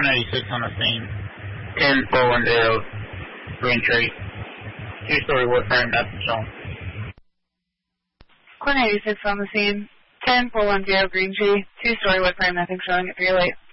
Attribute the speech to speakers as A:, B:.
A: 496 on the scene. 10410 Green Tree. 2-story wood frame, nothing shown.
B: Core 96 on the scene. 10410 Green Tree. 2-story wood frame, nothing showing at 308.